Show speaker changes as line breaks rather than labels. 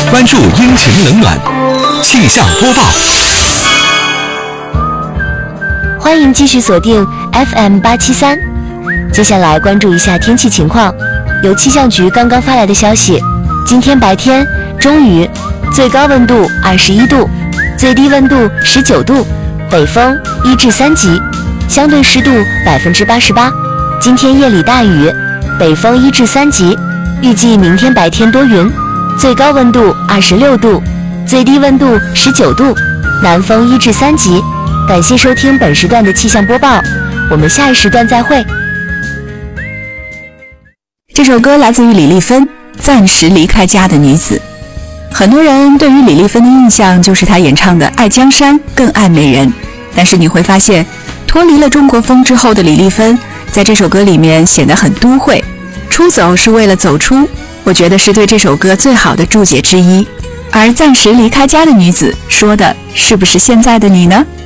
关注阴晴冷暖气象播报。
欢迎继续锁定 FM873。接下来关注一下天气情况。由气象局刚刚发来的消息，今天白天中雨，最高温度21度，最低温度19度，北风1至3级，相对湿度88%。今天夜里大雨，北风1至3级，预计明天白天多云，最高温度26度，最低温度19度，南风1至3级。感谢收听本时段的气象播报，我们下一时段再会。
这首歌来自于李丽芬，《暂时离开家的女子》。很多人对于李丽芬的印象就是她演唱的《爱江山更爱美人》，但是你会发现，脱离了中国风之后的李丽芬，在这首歌里面显得很都会。出走是为了走出，我觉得是对这首歌最好的注解之一。而暂时离开家的女子说的是不是现在的你呢？